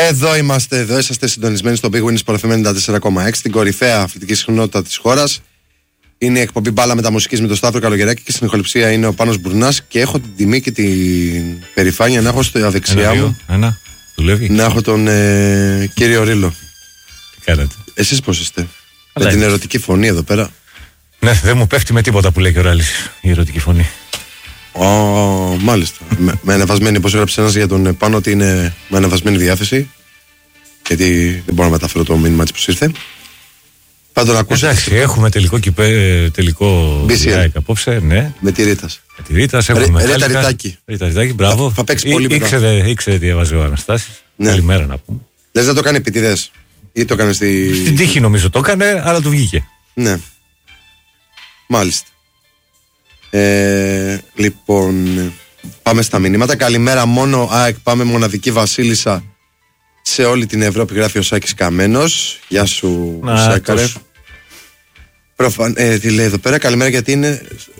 Εδώ είμαστε, εδώ είσαστε συντονισμένοι στο Big Win Sport FM 94,6, την κορυφαία αθλητική συχνότητα της χώρας. Είναι η εκπομπή Μπάλα Μεταμουσικής με τον Σταύρο Καλογεράκη και στην ηχοληψία είναι ο Πάνος Μπουρνάς και έχω την τιμή και την περηφάνεια να έχω στα δεξιά μου να έχω τον κύριο Ρίλο. Τι κάνετε? Εσείς πώς είστε? Με την ερωτική φωνή εδώ πέρα. Ναι, δεν μου πέφτει με τίποτα που λέει και ο Ράλης η ερωτική φωνή. Μάλιστα. Με ανεβασμένη, πώς έγραψε ένας για τον Πάνο, ότι είναι με ανεβασμένη διάθεση. Γιατί δεν μπορώ να μεταφέρω το μήνυμα της που ήρθε. Πάντων, ακούσατε. Εντάξει, έχουμε τελικό BCL απόψε, ναι. Με τη Ρίτας. Με τη Ρίτας έχουμε. Ρίτα Ριτάκη. Ρίτα Ριτάκη, μπράβο. Θα παίξει πολύ μετά. Ήξερε τι έβαζε ο Αναστάσης. Ναι. Καλημέρα να πούμε. Λες να το κάνει επιτηδές? Ή το έκανε στην τύχη νομίζω το έκανε, αλλά του βγήκε. Ναι. Μάλιστα. Λοιπόν, πάμε στα μηνύματα. Καλημέρα, μόνο ΑΕΚ, πάμε μοναδική Βασίλισσα σε όλη την Ευρώπη, γράφει ο Σάκης Καμένος. Γεια σου, Σάκαρε. Τι λέει εδώ πέρα? Καλημέρα, γιατί είναι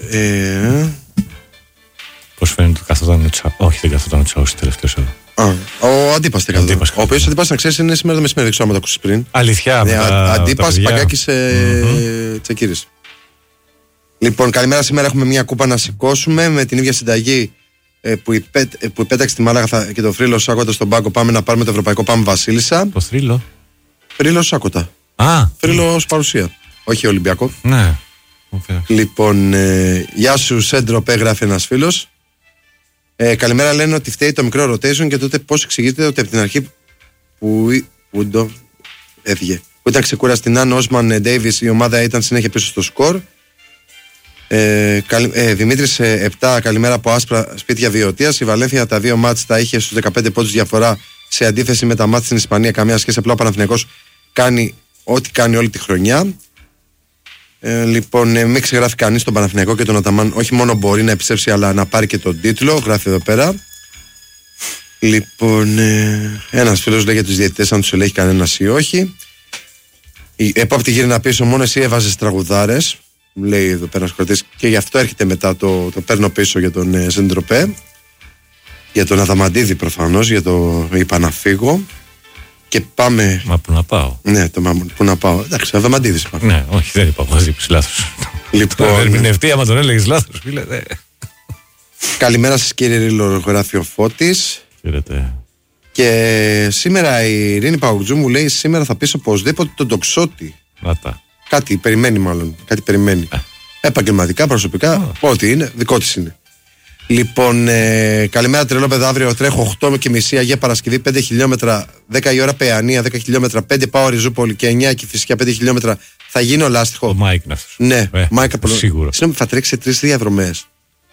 πώς φαίνεται το καθόταν ο Τσάου? Όχι, δεν καθόταν ο Τσάου τελευταίος εδώ. Ο Αντίπας δεν καθόταν. Ο οποίος Αντίπας, να ξέρεις, είναι σήμερα το μεσημέρι, δεν ξέρω αν το ακούσεις πριν. Αλήθεια? Αντίπας, Παγκάκης, Τσεκύρης. Λοιπόν, καλημέρα. Σήμερα έχουμε μια κούπα να σηκώσουμε με την ίδια συνταγή που υπέταξε τη Μάλαγα και το Φρύλο Σάκοτα στον πάγκο. Πάμε να πάρουμε το ευρωπαϊκό, πάμε Βασίλισσα. Το Θρύλο? Φρύλο Σάκοτα. Φρύλο παρουσία. Όχι Ολυμπιακό. Ναι. Λοιπόν, γεια σου Σέντροπε, γράφει ένας φίλος. Καλημέρα, λένε ότι φταίει το μικρό rotation και τότε πώς εξηγείται ότι από την αρχή που έφυγε. Που ήταν ξεκούραστη Νάν, Όσμαν, Ντέιβις, η ομάδα ήταν συνέχεια πίσω στο σκορ. Δημήτρης 7, καλημέρα από Άσπρα σπίτια Βιωτίας. Η Βαλένθια τα δύο μάτς τα είχε στους 15 πόντους διαφορά, σε αντίθεση με τα μάτς στην Ισπανία. Καμία σχέση, απλά ο Παναθηναϊκός κάνει ό,τι κάνει όλη τη χρονιά. Λοιπόν, μην ξεγράφει κανείς τον Παναθηναϊκό και τον Αταμάν. Όχι μόνο μπορεί να επιστρέψει, αλλά να πάρει και τον τίτλο. Γράφει εδώ πέρα. Λοιπόν, ένας φίλος λέει για τους διαιτητές αν τους ελέγχει κανένας ή όχι. Η επόπτη γύρνα πίσω, μόνο εσύ έβαζες τραγουδάρες. Λέει εδώ πέρα σκορτής, και γι' αυτό έρχεται μετά το παίρνω πίσω για τον Σεντροπέ, για τον Αδαμαντίδη προφανώς, για το είπα να φύγω και πάμε. Μα που να πάω? Ναι, που να πάω. Εντάξει, Αδαμαντίδης είπα. Ναι, όχι, δεν είπα, μαζί είπες λάθος. Λοιπόν, θα ερμηνευτεί άμα τον έλεγες λάθος, φίλε. Καλημέρα σας κύριε Ρίλο, γράφει ο Φώτης. Χαίρετε. Και σήμερα η Ειρήνη Παουτζού μου λέει, σήμερα θα πεις οπωσδήποτε τον Τοξότη. Κάτι περιμένει μάλλον. Κάτι περιμένει. Επαγγελματικά, προσωπικά, ό,τι είναι, δικό της είναι. Λοιπόν, καλημέρα τρελόπαιδα. Αύριο τρέχω 8:30 Αγία Παρασκευή, 5 χιλιόμετρα, 10 η ώρα Παιανία, 10 χιλιόμετρα, 5 πάω Ριζούπολη και 9 και φυσικά 5 χιλιόμετρα. Θα γίνω λάστιχο. Ο Μάικ είναι αυτός. Ναι, Μάικ από σίγουρο. Θα τρέξει 3 διαδρομές.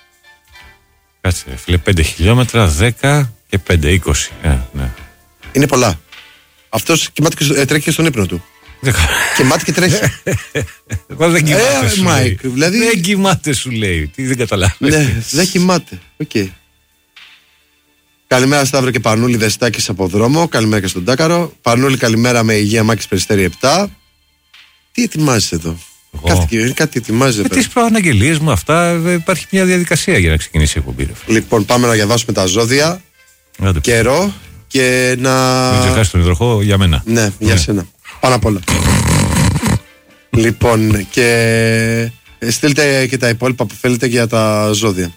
Κάτσε, φίλε, 5 χιλιόμετρα, 10 και 5, 20. Ναι. Είναι πολλά. Αυτός τρέχει και στον ύπνο του. Κοιμάται και τρέχει. Δεν κοιμάται, σου λέει. Δηλαδή... Δεν κοιμάται, σου λέει. Τι δεν καταλάβει. Ναι, δεν κοιμάται. Okay. Καλημέρα Σταύρο και Πανούλη, Δεστάκης από δρόμο. Καλημέρα και στον Τάκαρο. Πανούλη, καλημέρα με υγεία, Μάκης Περιστέρη 7. Τι ετοιμάζεις εδώ? Κάτι ετοιμάζεις. Με τις προαναγγελίες μου αυτά υπάρχει μια διαδικασία για να ξεκινήσει η εκπομπή. Λοιπόν, πάμε να διαβάσουμε τα ζώδια. Καιρό και να... Μην ξεχάσεις τον υδροχό για μένα. Ναι, για σένα. Πάνω απ' όλα. Λοιπόν, και στείλτε και τα υπόλοιπα που θέλετε για τα ζώδια.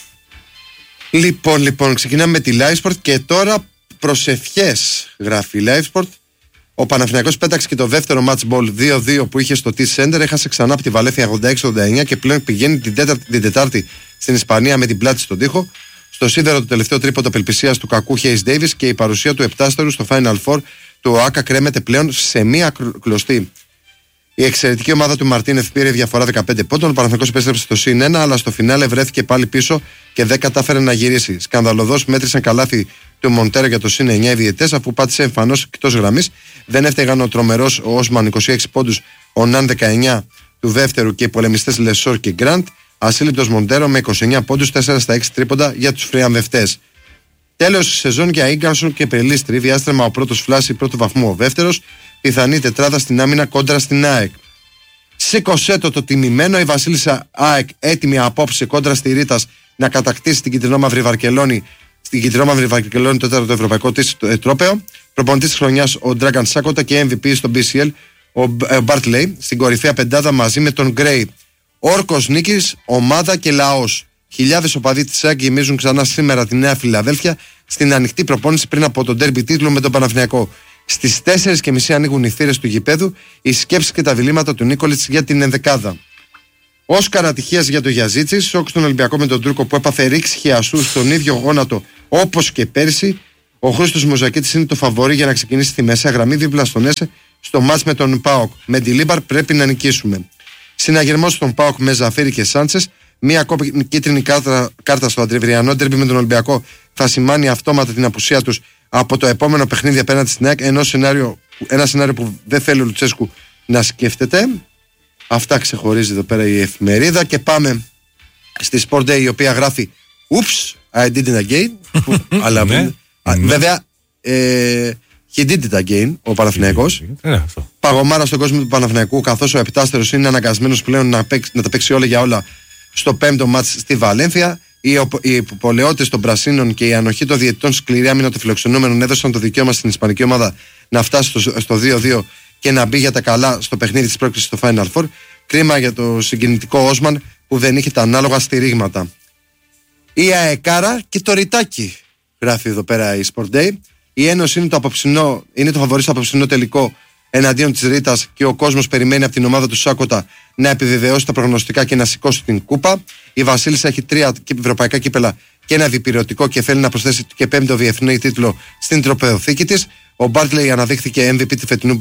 Λοιπόν, ξεκινάμε με τη Livesport και τώρα προσευχές, γράφει η Livesport. Ο Παναθηναϊκός πέταξε και το δεύτερο match ball 2-2 που είχε στο T-Center. Έχασε ξανά από τη Βαλένθια 86-89 και πλέον πηγαίνει την Τετάρτη στην Ισπανία με την πλάτη στον τοίχο. Στο σίδερο το τελευταίο τρίποντο απελπισίας του κακού Hayes Davis και η παρουσία του επτάστερου στο Final Four του ΟΑΚΑ κρέμεται πλέον σε μία κλωστή. Η εξαιρετική ομάδα του Μαρτίνεθ πήρε διαφορά 15 πόντων. Ο Παναθηναϊκός επέστρεψε στο +1, αλλά στο φινάλε βρέθηκε πάλι πίσω και δεν κατάφερε να γυρίσει. Σκανδαλωδώς μέτρησαν καλάθι του Μοντέρο για το +9 οι διαιτές, αφού πάτησε εμφανώς εκτός γραμμής. Δεν έφταιγαν ο τρομερός ο Όσμαν 26 πόντους, ο Ναν 19 του δεύτερου και οι πολεμιστές Λεσόρ και Γκραντ. Ασύλληπτος Μοντέρο με 29 πόντους, 4 στα 6 τρίποντα για τους φριαμβευτές. Τέλος σεζόν για Ίγκαρσον και Πελίστρη, διάστρεμα ο πρώτος φλάση, πρώτου βαθμού ο δεύτερος. Πιθανή τετράδα στην άμυνα κόντρα στην ΑΕΚ. Σήκωσέ το τιμημένο, η Βασίλισσα ΑΕΚ έτοιμη απόψε κόντρα στη Ρίτας να κατακτήσει την κυτρινόμαυρη Βαρκελόνη. Στην κυτρινόμαυρη Βαρκελόνη το τέταρτο ευρωπαϊκό της τρόπαιο. Προπονητής της χρονιάς ο Dragan Sakota και MVP στο BCL ο Bartley στην κορυφαία πεντάδα μαζί με τον Gray. Όρκος νίκης, ομάδα και λαός. Χιλιάδες οπαδοί της ΑΕΚ γεμίζουν ξανά σήμερα τη Νέα Φιλαδέλφια στην ανοιχτή προπόνηση πριν από τον ντέρμπι τίτλο με τον Παναθηναϊκό. Στις 4:30 ανοίγουν οι θύρες του γηπέδου, οι σκέψεις και τα διλήμματα του Νίκολιτς για την ενδεκάδα. Όσκαρ ατυχίας για το Γιαζίτσι, σοκ στον Ολυμπιακό με τον Τούρκο που έπαθε ρήξη χιαστού στον ίδιο γόνατο όπως και πέρσι. Ο Χρήστος Μουζακίτης είναι το φαβορί για να ξεκινήσει τη μεσαία γραμμή δίπλα στον Έσε στο μάτς με τον ΠΑΟΚ. Με τη Λίμπαρ πρέπει να νικήσουμε. Συναγερμός στον ΠΑΟΚ με Ζαφίρι και Σάντσες. Μία κίτρινη κάρτα στο Αντρεβριανό ντέρμπι με τον Ολυμπιακό θα σημάνει αυτόματα την απουσία τους από το επόμενο παιχνίδι απέναντι στην ΑΕΚ. Ένα σενάριο που δεν θέλει ο Λουτσέσκου να σκέφτεται. Αυτά ξεχωρίζει εδώ πέρα η εφημερίδα. Και πάμε στη Sport Day, η οποία γράφει Oops, I did it again. Αλλά βέβαια he did it again ο Παναθηναϊκός. Παγωμάρα στον κόσμο του Παναθηναϊκού, καθώς ο επτάστερος είναι αναγκασμένος πλέον να τα παίξει όλα για όλα στο πέμπτο μάτς στη Βαλένθια. Οι υποπολαιότητες των Πρασίνων και η ανοχή των διαιτητών σκληρή άμυνα των φιλοξενούμενων έδωσαν το δικαίωμα στην ισπανική ομάδα να φτάσει στο 2-2 και να μπει για τα καλά στο παιχνίδι της πρόκρισης στο Final Four. Κρίμα για το συγκινητικό Όσμαν που δεν είχε τα ανάλογα στηρίγματα. Η αεκάρα και το ρητάκι, γράφει εδώ πέρα η Sport Day. Η Ένωση είναι το φαβορί στο απόψινό τελικό εναντίον της Ρήτας και ο κόσμος περιμένει από την ομάδα του Σάκοτα να επιβεβαιώσει τα προγνωστικά και να σηκώσει την κούπα. Η Βασίλισσα έχει 3 ευρωπαϊκά κύπελα και ένα διπυρωτικό και θέλει να προσθέσει και 5ο διεθνή τίτλο στην τροπεοθήκη της. Ο Μπάρτλεϊ αναδείχθηκε MVP του φετινού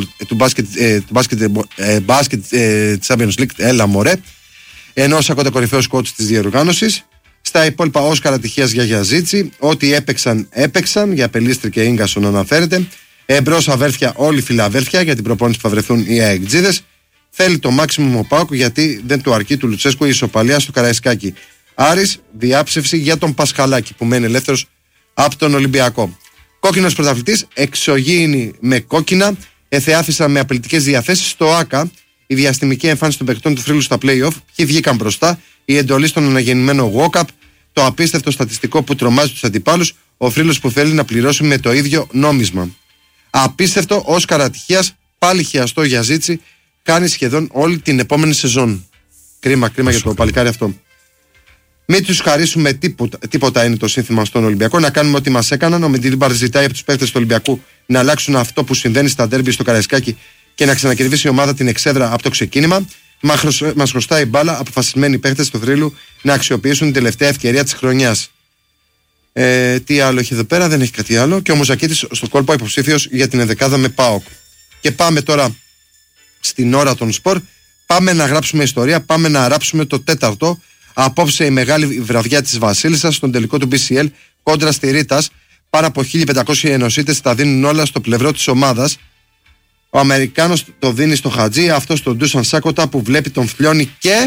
μπάσκετ Champions League, έλα μωρέ, ενώ ο Σάκοτα κορυφαίος coach της διοργάνωσης. Στα υπόλοιπα, Όσκαρ ατυχίας για Γιαζίτσι. Ό,τι έπαιξαν για Πελίστρη και Ίγκασον αναφέρεται. Εμπρός αδέρφια όλη Φιλαδέλφια για την προπόνηση που θα βρεθούν οι αεκτζίδες. Θέλει το μάξιμουμ ο ΠΑΟΚ γιατί δεν του αρκεί του Λουτσέσκου η ισοπαλία στο Καραϊσκάκι. Άρης, διάψευση για τον Πασχαλάκη που μένει ελεύθερος από τον Ολυμπιακό. Κόκκινος πρωταθλητής, εξωγήινη με κόκκινα, εθεάθησαν με απειλητικές διαθέσεις στο ΆΚΑ. Η διαστημική εμφάνιση των παικτών του Φρύλου στα play-off. Ποιοι βγήκαν μπροστά, η εντολή στον αναγεννημένο Walkup, το απίστευτο στατιστικό που τρομάζει τους αντιπάλους, ο Φρύλος που θέλει να πληρώσει με το ίδιο νόμισμα. Απίστευτο, Όσκαρ ατυχίας, πάλι χιαστό για Ζήτσι, κάνει σχεδόν όλη την επόμενη σεζόν. Κρίμα για το παλικάρι αυτό. Μην τους χαρίσουμε τίποτα είναι το σύνθημα στον Ολυμπιακό. Να κάνουμε ό,τι μας έκαναν. Ο Μεντιλίμπαρ ζητάει από τους παίκτες του Ολυμπιακού να αλλάξουν αυτό που συμβαίνει στα ντέρμπι στο Καραϊσκάκι και να ξανακερδίσει η ομάδα την εξέδρα από το ξεκίνημα. Μας χρωστάει μπάλα αποφασισμένοι παίκτες του Θρύλου να αξιοποιήσουν την τελευταία ευκαιρία της χρονιάς. Τι άλλο έχει εδώ πέρα, δεν έχει κάτι άλλο. Και ο Μουζακίτης στο κόλπο υποψήφιος για την ενδεκάδα με ΠΑΟΚ. Και πάμε τώρα στην ώρα των σπορ. Πάμε να γράψουμε ιστορία, πάμε να ράψουμε το τέταρτο. Απόψε η μεγάλη βραδιά της Βασίλισσας στον τελικό του BCL κόντρα στη Ρήτας. Πάρα από 1500 ενωσίτες τα δίνουν όλα στο πλευρό της ομάδας. Ο Αμερικάνος το δίνει στο Χατζή, αυτό στον Ντούσαν Σάκοτα που βλέπει τον Φλιώνη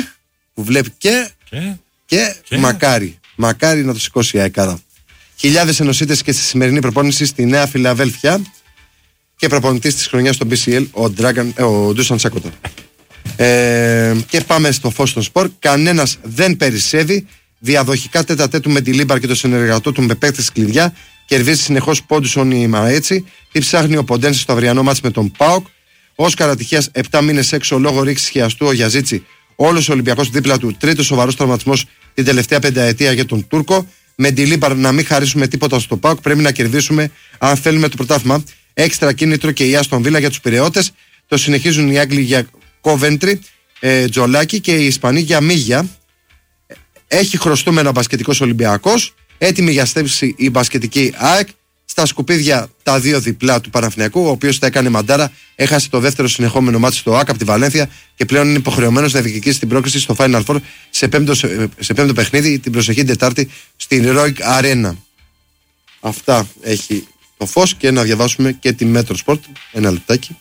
και μακάρι να το σηκώσει η αεκάρα. Χιλιάδες ενωσίτες και στη σημερινή προπόνηση στη Νέα Φιλαδέλφια και προπονητής της χρονιάς στο BCL ο Ντούσαν Σάκοτα. Και πάμε στο φως των σπορ. Κανένας δεν περισσεύει. Διαδοχικά τέτα-τέτου με τη Λίμπαρ και το συνεργατό του με παίκτες κλειδιά. Κερδίζει συνεχώς πόντους ο Μαέτσι. Τι ψάχνει ο Ποντένσε στο αυριανό μάτς με τον ΠΑΟΚ. Όσκαρ ατυχίας 7 μήνες έξω λόγω ρήξης χιαστού ο Γιαζίτσι. Όλος ο Ολυμπιακός δίπλα του, τρίτος σοβαρός τραυματισμός την τελευταία πενταετία για τον Τούρκο. Με τη Λίμπαρ να μην χαρίσουμε τίποτα στο ΠΑΟΚ. Πρέπει να κερδίσουμε αν θέλουμε το πρωτάθλημα. Έξτρα κίνητρο και η Άστον Βίλα για τους Πειραιώτες. Το συνεχίζουν οι Άγγλοι για Κόβεντρι, Τζολάκη και οι Ισπανοί για Μίγια. Έχει χρωστούμενο μπασκετικός Ολυμπιακός. Έτοιμη για στέψη η μπασκετική ΑΕΚ. Στα σκουπίδια τα δύο διπλά του Παναθηναϊκού, ο οποίος τα έκανε μαντάρα. Έχασε το δεύτερο συνεχόμενο μάτι στο ΆΚΑ από τη Βαλένθια και πλέον είναι υποχρεωμένος να διεκδικήσει την πρόκριση στο Final Four σε πέμπτο παιχνίδι την προσεχή Τετάρτη στην Heroic Arena. Αυτά έχει το φως και να διαβάσουμε και τη Metro Sport. Ένα λεπτάκι.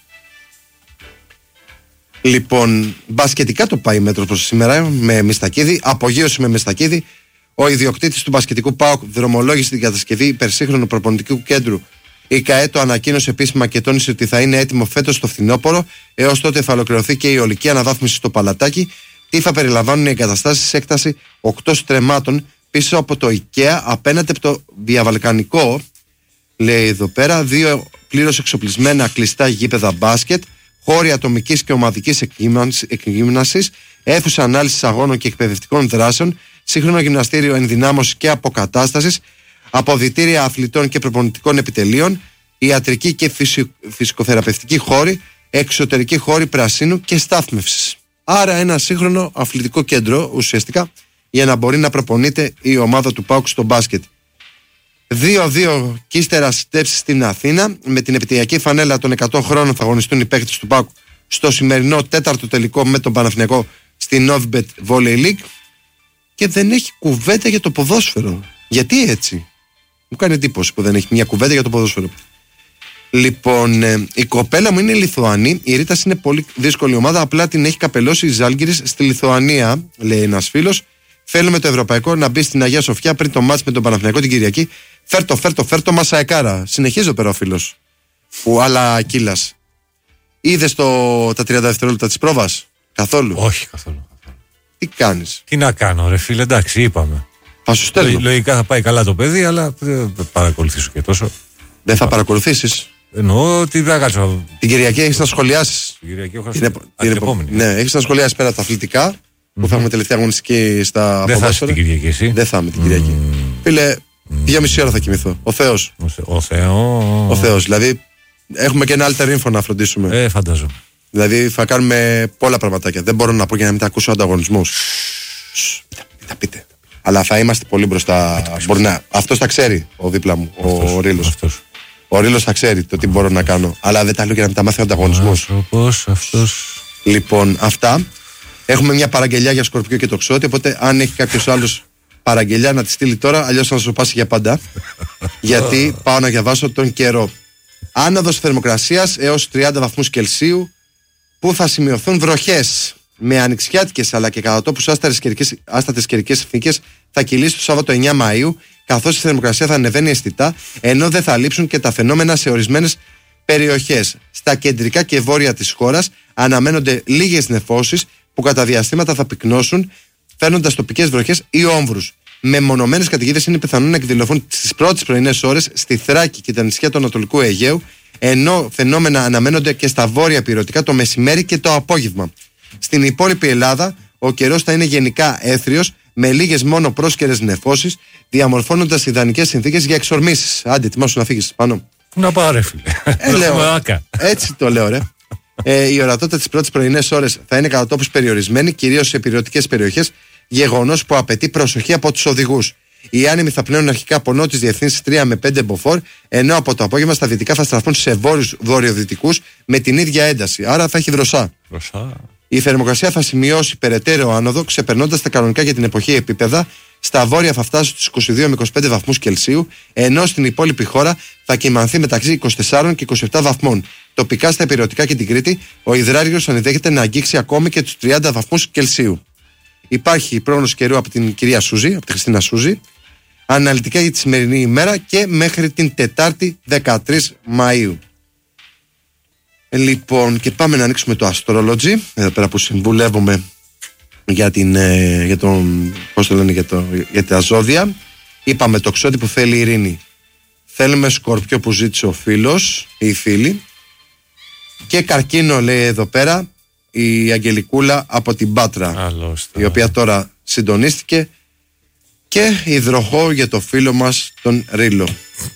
Λοιπόν, μπασκετικά το πάει Μέτρο προς σήμερα με Μιστακίδη, απογείωση με Μιστακίδη. Ο ιδιοκτήτης του μπασκετικού ΠΑΟΚ δρομολόγησε την κατασκευή υπερσύγχρονου προπονητικού κέντρου. Η ΚΑΕ το ανακοίνωσε επίσημα και τόνισε ότι θα είναι έτοιμο φέτος το φθινόπωρο. Έως τότε θα ολοκληρωθεί και η ολική αναβάθμιση στο Παλατάκι. Τι θα περιλαμβάνουν οι εγκαταστάσεις σε έκταση 8 στρεμμάτων πίσω από το IKEA απέναντι από το διαβαλκανικό. λέει εδώ πέρα. 2 πλήρως εξοπλισμένα κλειστά γήπεδα μπάσκετ, χώροι ατομικής και ομαδικής εκγύμνασης, αίθουσα ανάλυσης αγώνων και εκπαιδευτικών δράσεων, σύγχρονο γυμναστήριο ενδυνάμωσης και αποκατάστασης, αποδυτήρια αθλητών και προπονητικών επιτελείων, ιατρική και φυσικοθεραπευτική χώροι, εξωτερική χώροι πρασίνου και στάθμευσης. Άρα ένα σύγχρονο αθλητικό κέντρο ουσιαστικά για να μπορεί να προπονείται η ομάδα του ΠΑΟΚ στο μπάσκετ. 2-2 και ύστερα στέψεις στην Αθήνα. Με την επιτυχιακή φανέλα των 100 χρόνων θα αγωνιστούν οι παίκτες του ΠΑΟΚ στο σημερινό 4ο τελικό με τον Παναθηναϊκό στην Novibet Volley League. Και δεν έχει κουβέντα για το ποδόσφαιρο. Γιατί έτσι? Μου κάνει εντύπωση που δεν έχει μια κουβέντα για το ποδόσφαιρο. Λοιπόν, η κοπέλα μου είναι Λιθουανή. Η Ρίτας είναι πολύ δύσκολη ομάδα. Απλά την έχει καπελώσει η Ζάλγκιρις στη Λιθουανία, λέει ένας φίλος. Θέλουμε το ευρωπαϊκό να μπει στην Αγία Σοφιά πριν το μάτς με τον Παναθηναϊκό την Κυριακή. Φέρτο Μασαεκάρα. Συνεχίζω πέρα ο φίλος. Που άλλα κύλας. Είδες τα 30 δευτερόλεπτα της πρόβας? Καθόλου? Όχι, καθόλου. Τι κάνεις? Τι να κάνω, ρε φίλε, εντάξει, είπαμε. Θα σου στέλνω. Λογικά θα πάει καλά το παιδί, αλλά δεν θα παρακολουθήσω και τόσο. Δεν θα παρακολουθήσεις? Εννοώ ότι δεν κάτσω. Την Κυριακή έχεις να σχολιάσεις. Την Κυριακή έχω την επόμενη. Ναι, έχεις να σχολιάσεις πέρα τα αθλητικά που θα έχουμε τελευταία αγωνιστική στα ποδόσφαιρα. Δεν θα είσαι την Κυριακή, εσύ? Δεν θα είμαι την Κυριακή. Φίλε, 2,5 ώρα θα κοιμηθώ. Ο Θεός. Ο Θεός. Δηλαδή, έχουμε και ένα alter info να φροντίσουμε. Φαντάζομαι. Δηλαδή, θα κάνουμε πολλά πραγματάκια. Δεν μπορώ να πω για να μην τα ακούσω ανταγωνισμούς. Μην τα πείτε. Αλλά θα είμαστε πολύ μπροστά. Αυτός τα ξέρει ο δίπλα μου, ο Ρήλος. Ο Ρήλος θα ξέρει το τι μπορώ να κάνω. Αλλά δεν τα λέω για να μην τα μάθει ο ανταγωνισμός. Λοιπόν, αυτά. Έχουμε μια παραγγελιά για Σκορπιό και Τοξότη. Οπότε, αν έχει κάποιος άλλος παραγγελιά, να τη στείλει τώρα. Αλλιώς θα σου πάσει για πάντα. Γιατί πάω να διαβάσω τον καιρό. Άνοδος θερμοκρασίας έως 30 βαθμούς Κελσίου, που θα σημειωθούν βροχές. Με ανοιξιάτικες αλλά και κατά τόπους άστατες καιρικές συνθήκες θα κυλήσει το Σάββατο 9 Μαΐου, καθώς η θερμοκρασία θα ανεβαίνει αισθητά, ενώ δεν θα λείψουν και τα φαινόμενα σε ορισμένες περιοχές. Στα κεντρικά και βόρεια της χώρας αναμένονται λίγες νεφώσεις που κατά διαστήματα θα πυκνώσουν, φέρνοντας τοπικές βροχές ή όμβρους. Μεμονωμένες καταιγίδες είναι πιθανόν να εκδηλωθούν στις πρώτες πρωινές ώρες στη Θράκη και τα νησιά του Ανατολικού Αιγαίου, ενώ φαινόμενα αναμένονται και στα βόρεια ηπειρωτικά το μεσημέρι και το απόγευμα. Στην υπόλοιπη Ελλάδα, ο καιρός θα είναι γενικά έθριος, με λίγες μόνο πρόσκαιρες νεφώσεις, διαμορφώνοντας ιδανικές συνθήκες για εξορμήσεις. Άντε, ετοιμάσου να φύγεις πάνω. Να πάρε, φίλε. Έτσι το λέω, ρε. Η ορατότητα τις πρώτες πρωινές ώρες θα είναι κατά τόπους περιορισμένη, κυρίως σε ηπειρωτικές περιοχές, γεγονός που απαιτεί προσοχή από τους οδηγούς. Οι άνεμοι θα πνέουν αρχικά από νότιες διευθύνσεις 3 με 5 μποφόρ, ενώ από το απόγευμα στα δυτικά θα στραφούν σε βόρειους βορειοδυτικούς με την ίδια ένταση. Άρα θα έχει δροσά. Η θερμοκρασία θα σημειώσει περαιτέρω άνοδο, ξεπερνώντας τα κανονικά για την εποχή επίπεδα. Στα βόρεια θα φτάσει στους 22 με 25 βαθμούς Κελσίου, ενώ στην υπόλοιπη χώρα θα κυμανθεί μεταξύ 24 και 27 βαθμών. Τοπικά στα ηπειρωτικά και την Κρήτη, ο υδράριος ανεδέχεται να αγγίξει ακόμη και τους 30 βαθμούς Κελσίου. Υπάρχει πρόγνωση καιρού από την κυρία Σούζη, από τη Χριστίνα Σούζη, αναλυτικά για τη σημερινή ημέρα και μέχρι την Τετάρτη 13 Μαΐου. Λοιπόν, και πάμε να ανοίξουμε το Astrology, εδώ πέρα που συμβουλεύομαι για τα ζώδια. Είπαμε Τοξότη που θέλει ειρήνη. Θέλουμε Σκορπιό που ζήτησε ο φίλος ή η φίλη. Και Καρκίνο λέει εδώ πέρα η Αγγελικούλα από την Πάτρα, η οποία τώρα συντονίστηκε. Και Υδροχό για το φίλο μας τον Ρήλο.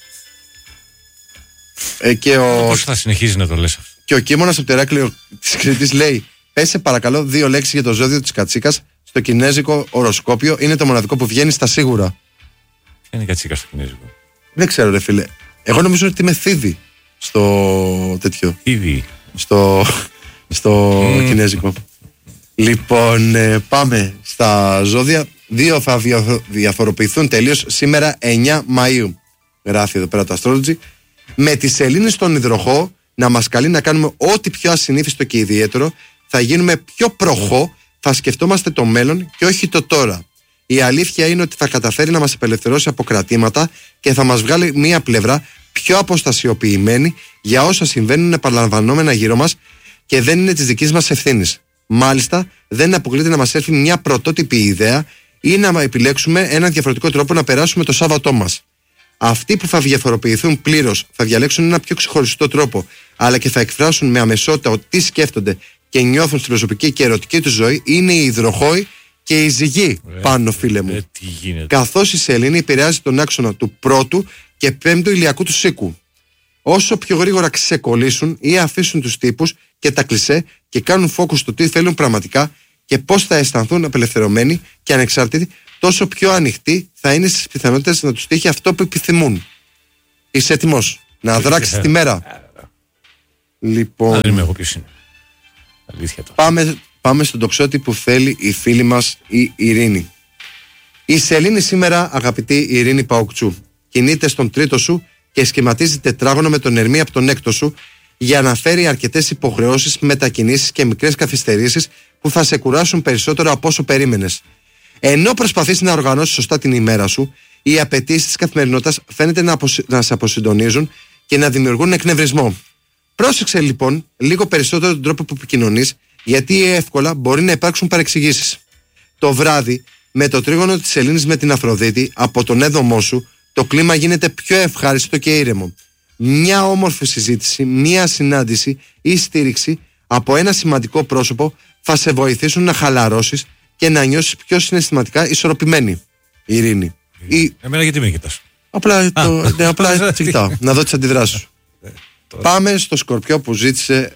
Πώς θα συνεχίζει να το λες αυτό? Και ο Κίμωνας από το Ηράκλειο της Κρήτης λέει: πέσε παρακαλώ 2 λέξεις για το ζώδιο της Κατσίκας στο κινέζικο οροσκόπιο. Είναι το μοναδικό που βγαίνει στα σίγουρα. Ποια είναι η Κατσίκα στο κινέζικο? Δεν ξέρω, ρε φίλε. Εγώ νομίζω ότι είμαι θήδη στο τέτοιο. Θήδη. Στο κινέζικο. Λοιπόν, πάμε στα ζώδια. 2 θα διαφοροποιηθούν τελείως σήμερα 9 Μαΐου. Γράφει εδώ πέρα το Astrology. Με τις σελήνες στον Υδροχό να μας καλεί να κάνουμε ό,τι πιο ασυνήθιστο και ιδιαίτερο, θα γίνουμε πιο προχώ, θα σκεφτόμαστε το μέλλον και όχι το τώρα. Η αλήθεια είναι ότι θα καταφέρει να μας απελευθερώσει από κρατήματα και θα μας βγάλει μία πλευρά πιο αποστασιοποιημένη για όσα συμβαίνουν επαναλαμβανόμενα γύρω μας και δεν είναι της δικής μας ευθύνης. Μάλιστα, δεν αποκλείται να μας έρθει μια πρωτότυπη ιδέα ή να επιλέξουμε έναν διαφορετικό τρόπο να περάσουμε το Σάββατό μας. Αυτοί που θα διαφοροποιηθούν πλήρως θα διαλέξουν ένα πιο ξεχωριστό τρόπο, αλλά και θα εκφράσουν με αμεσότητα ότι τι σκέφτονται και νιώθουν στην προσωπική και ερωτική του ζωή, είναι οι υδροχόοι και οι ζυγοί πάνω, φίλε μου. Καθώς η σελήνη επηρεάζει τον άξονα του πρώτου και πέμπτου ηλιακού του οίκου. Όσο πιο γρήγορα ξεκολλήσουν ή αφήσουν τους τύπους και τα κλισέ και κάνουν focus στο τι θέλουν πραγματικά και πώς θα αισθανθούν απελευθερωμένοι και ανεξάρτητοι, τόσο πιο ανοιχτοί θα είναι στις πιθανότητες να τους τύχει αυτό που επιθυμούν. Είσαι έτοιμος να δράξεις τη μέρα? Λοιπόν, δεν είμαι εγώ ποιος είναι. Αλήθεια τώρα. Πάμε στον τοξότη που θέλει η φίλη μας η Ειρήνη. Η σελήνη σήμερα, αγαπητή Ειρήνη Παοκτσού, κινείται στον τρίτο σου και σχηματίζει τετράγωνο με τον Ερμή από τον έκτο σου, για να φέρει αρκετές υποχρεώσεις, μετακινήσεις και μικρές καθυστερήσεις που θα σε κουράσουν περισσότερο από όσο περίμενες. Ενώ προσπαθείς να οργανώσεις σωστά την ημέρα σου, οι απαιτήσεις της καθημερινότητας φαίνεται να σε αποσυντονίζουν και να δημιουργούν εκνευρισμό. Πρόσεξε λοιπόν λίγο περισσότερο τον τρόπο που επικοινωνείς, γιατί εύκολα μπορεί να υπάρξουν παρεξηγήσεις. Το βράδυ, με το τρίγωνο της σελήνης με την Αφροδίτη από τον έδωμό σου, το κλίμα γίνεται πιο ευχάριστο και ήρεμο. Μια όμορφη συζήτηση, μια συνάντηση ή στήριξη από ένα σημαντικό πρόσωπο θα σε βοηθήσουν να χαλαρώσεις και να νιώσεις πιο συναισθηματικά ισορροπημένη. Ειρήνη. Εμένα γιατί με κοιτάς? Απλά κοιτάω, να δω τις αντιδράσεις σου. Πάμε στο Σκορπιό που ζήτησε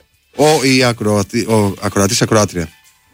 ο ακροατής ακροάτρια.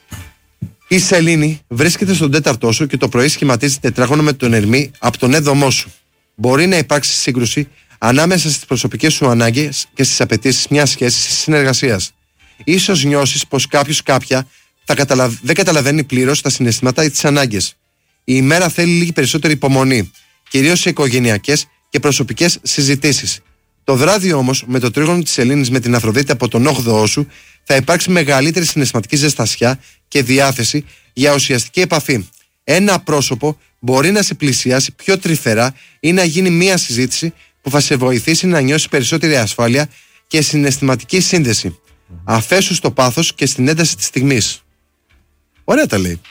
Η σελήνη βρίσκεται στον τέταρτό σου και το πρωί σχηματίζει τετράγωνο με τον Ερμή από τον έδωμό σου. Μπορεί να υπάρξει σύγκρουση ανάμεσα στις προσωπικές σου ανάγκες και στις απαιτήσεις μιας σχέσης ή συνεργασίας. Ίσως νιώσεις πως κάποιος κάποια δεν καταλαβαίνει πλήρως τα συναισθήματα ή τις ανάγκες. Η ημέρα θέλει λίγη περισσότερη υπομονή, κυρίως σε οικογενειακές και προσωπικές συζητήσεις. Το βράδυ όμως, με το τρίγωνο της σελήνης με την Αφροδίτη από τον 8ο σου, θα υπάρξει μεγαλύτερη συναισθηματική ζεστασιά και διάθεση για ουσιαστική επαφή. Ένα πρόσωπο μπορεί να σε πλησιάσει πιο τρυφερά ή να γίνει μια συζήτηση που θα σε βοηθήσει να νιώσεις περισσότερη ασφάλεια και συναισθηματική σύνδεση. Αφέσου στο πάθος και στην ένταση της στιγμής. Ωραία τα λέει.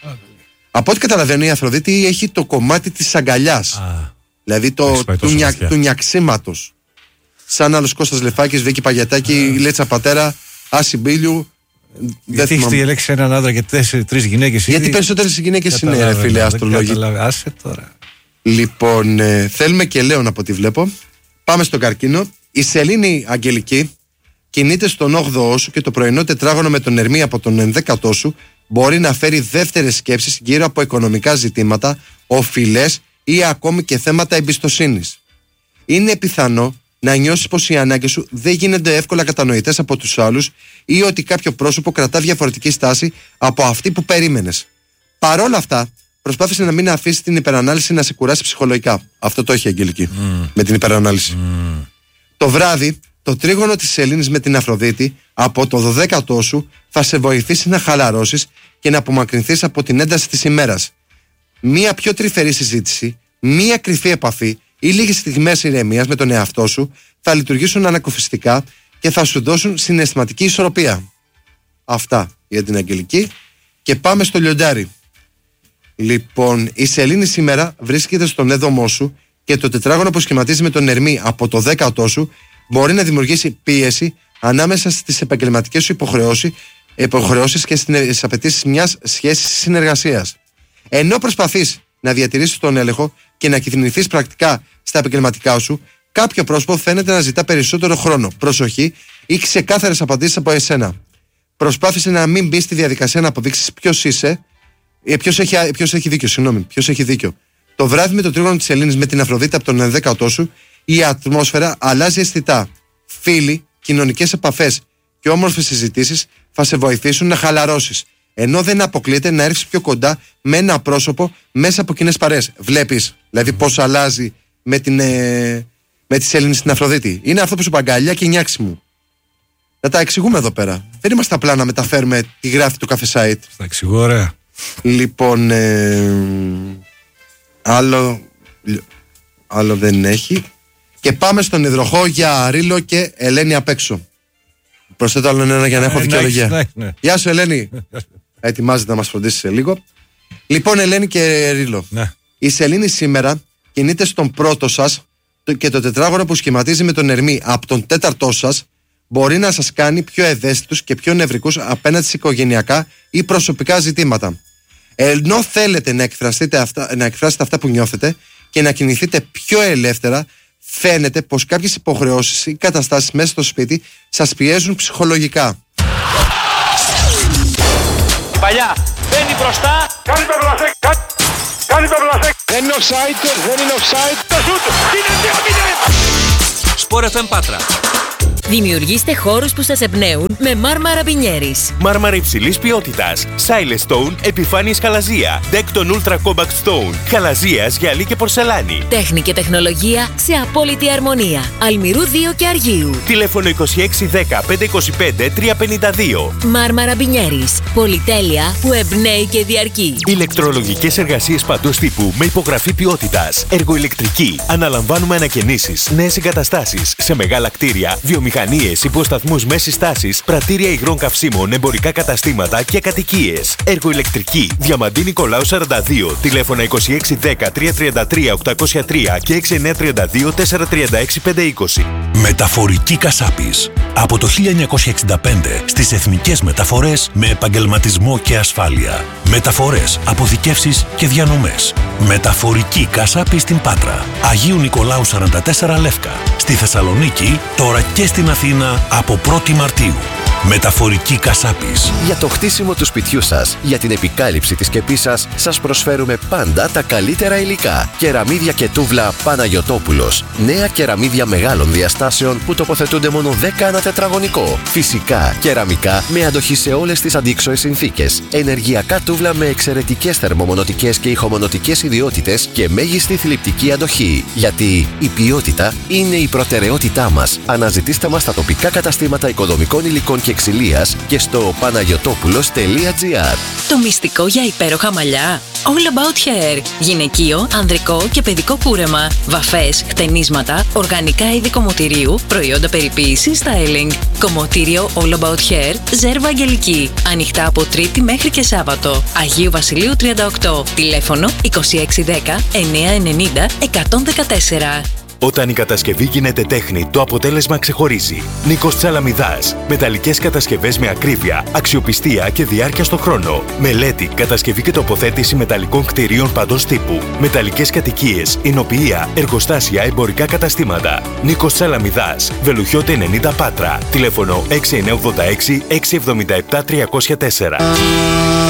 Από ό,τι καταλαβαίνω, η Αφροδίτη έχει το κομμάτι της αγκαλιάς. Δηλαδή του νιαξίματος. Σαν άλλος Κώστας Λεφάκης, Βίκη Παγιατάκη, Λέτσα Πατέρα, Άση Μπίλιου. Γιατί έχεις διαλέξει έναν άντρα και τρεις γυναίκες? Γιατί περισσότερες γυναίκες είναι, ρε φίλε, αστρολόγοι. Άσε τώρα. Λοιπόν, θέλουμε και Λέων από ό,τι βλέπω. Πάμε στον Καρκίνο. Η σελήνη αγγελική κινείται στον 8ο σου και το πρωινό τετράγωνο με τον Ερμή από τον 11ο σου μπορεί να φέρει δεύτερες σκέψεις γύρω από οικονομικά ζητήματα, οφειλές ή ακόμη και θέματα εμπιστοσύνης. Είναι πιθανό να νιώσεις πως οι ανάγκες σου δεν γίνονται εύκολα κατανοητές από τους άλλους ή ότι κάποιο πρόσωπο κρατά διαφορετική στάση από αυτή που περίμενες. Παρόλα αυτά, προσπάθησε να μην αφήσει την υπερανάλυση να σε κουράσει ψυχολογικά. Αυτό το έχει η Αγγελική με την υπερανάλυση. Το βράδυ, το τρίγωνο της σελήνης με την Αφροδίτη από το 12ο σου θα σε βοηθήσει να χαλαρώσεις και να απομακρυνθείς από την ένταση της ημέρας. Μία πιο τρυφερή συζήτηση, μία κρυφή επαφή ή λίγες στιγμές ηρεμίας με τον εαυτό σου θα λειτουργήσουν ανακουφιστικά και θα σου δώσουν συναισθηματική ισορροπία. Αυτά για την Αγγελική. Και πάμε στο Λιοντάρι. Λοιπόν, η σελήνη σήμερα βρίσκεται στον έδωμό σου και το τετράγωνο που σχηματίζει με τον Ερμή από το 10ο σου μπορεί να δημιουργήσει πίεση ανάμεσα στις επαγγελματικές σου υποχρεώσεις και στις απαιτήσεις μιας σχέσης συνεργασίας. Ενώ προσπαθείς να διατηρήσεις τον έλεγχο και να κινηθείς πρακτικά στα επαγγελματικά σου, κάποιο πρόσωπο φαίνεται να ζητά περισσότερο χρόνο, προσοχή ή ξεκάθαρες απαντήσεις από εσένα. Προσπάθησε να μην μπει στη διαδικασία να αποδείξεις ποιος είσαι. Ποιος έχει δίκιο. Το βράδυ με το τρίγωνο της σελήνης με την Αφροδίτη από τον 11ο σου, η ατμόσφαιρα αλλάζει αισθητά. Φίλοι, κοινωνικές επαφές και όμορφες συζητήσεις θα σε βοηθήσουν να χαλαρώσεις. Ενώ δεν αποκλείεται να έρθεις πιο κοντά με ένα πρόσωπο μέσα από κοινές παρέες. Βλέπεις, δηλαδή, πώς αλλάζει με τη σελήνη στην Αφροδίτη. Είναι αυτό που σου είπα, αγκαλιά και νιάξι μου. Να τα εξηγούμε εδώ πέρα. Δεν είμαστε απλά να μεταφέρουμε τη γράφη του Cafe Site. Τα εξηγώ ωραία. Λοιπόν, άλλο δεν έχει. Και πάμε στον υδροχό για Ρήλο και Ελένη απ' έξω. Προσθέτω άλλο ένα για να έχω δικαιολογία. Ναι. Γεια σου, Ελένη. Ετοιμάζεται να μας φροντίσει σε λίγο. Λοιπόν, Ελένη και Ρήλο. Ναι. Η σελήνη σήμερα κινείται στον πρώτο σας και το τετράγωνο που σχηματίζει με τον Ερμή από τον τέταρτό σας μπορεί να σας κάνει πιο ευαίσθητους και πιο νευρικούς απέναντι σε οικογενειακά ή προσωπικά ζητήματα. Ενώ θέλετε να εκφράσετε αυτά που νιώθετε και να κινηθείτε πιο ελεύθερα, φαίνεται πως κάποιες υποχρεώσεις ή καταστάσεις μέσα στο σπίτι σας πιέζουν ψυχολογικά. Παλιά, μπαίνει μπροστά, κάνει το βλασέκ, κάνει το βλασέκ. Δεν είναι offside, δεν είναι offside. Το σούτ, είναι 2-0. Sport FM Πάτρα. Δημιουργήστε χώρους που σας εμπνέουν με μάρμαρα Μπινιέρης. Μάρμαρα υψηλής ποιότητας. Silent Stone επιφάνειες χαλαζία. Decton Ultra Compact Stone. Χαλαζίας, γυαλί και πορσελάνη. Τέχνη και τεχνολογία σε απόλυτη αρμονία. Αλμυρού 2 και Αργίου. Τηλέφωνο 2610 525 352. Μάρμαρα Μπινιέρης. Πολυτέλεια που εμπνέει και διαρκεί. Ηλεκτρολογικές εργασίες παντός τύπου με υπογραφή ποιότητας. Εργοηλεκτρική. Αναλαμβάνουμε ανακαινήσεις, νέες εγκαταστάσεις σε μεγάλα κτίρια, βιομηχανίες, υποσταθμούς μέσης τάσης, πρατήρια υγρών καυσίμων, εμπορικά καταστήματα και κατοικίες. Εργοηλεκτρική. Διαμαντή Νικολάου 42. Τηλέφωνα 2610 333 803 και 6932 436 520. Μεταφορική Κασάπης. Από το 1965 στις εθνικές μεταφορές με επαγγελματισμό και ασφάλεια. Μεταφορές, αποθηκεύσεις και διανομές. Μεταφορική Κασάπη στην Πάτρα. Αγίου Νικολάου 44 Λεύκα. Στη Θεσσαλονίκη, τώρα και στην Αθήνα από 1η Μαρτίου. Μεταφορική Κασάπης. Για το χτίσιμο του σπιτιού σας, για την επικάλυψη της σκεπής σας, σας προσφέρουμε πάντα τα καλύτερα υλικά. Κεραμίδια και τούβλα Παναγιωτόπουλος. Νέα κεραμίδια μεγάλων διαστάσεων που τοποθετούνται μόνο 10 ανά τετραγωνικό. Φυσικά, κεραμικά με αντοχή σε όλες τις αντίξωες συνθήκες. Ενεργειακά τούβλα με εξαιρετικές θερμομονωτικές και ηχομονωτικές ιδιότητες και μέγιστη θλιπτική αντοχή. Γιατί η ποιότητα είναι η προτεραιότητά μας. Αναζητήστε μας στα τοπικά καταστήματα οικοδομικών υλικών και ξυλίας και στο panagiotopulos.gr. Το μυστικό για υπέροχα μαλλιά. All About Hair. Γυναικείο, ανδρικό και παιδικό κούρεμα. Βαφές, χτενίσματα, οργανικά είδη κομμωτηρίου, προϊόντα περιποίησης, styling. Κομμωτήριο All About Hair, Ζέρβα Αγγελική. Ανοιχτά από Τρίτη μέχρι και Σάββατο. Αγίου Βασιλείου 38. Τηλέφωνο 2610 990 114. Όταν η κατασκευή γίνεται τέχνη, το αποτέλεσμα ξεχωρίζει. Νίκος Τσαλαμιδάς. Μεταλλικές κατασκευές με ακρίβεια, αξιοπιστία και διάρκεια στο χρόνο. Μελέτη, κατασκευή και τοποθέτηση μεταλλικών κτηρίων παντός τύπου. Μεταλλικές κατοικίες, εινοποιεία, εργοστάσια, εμπορικά καταστήματα. Νίκος Τσαλαμιδάς. Βελουχιώτε 90 Πάτρα. Τηλέφωνο 6986 677 304.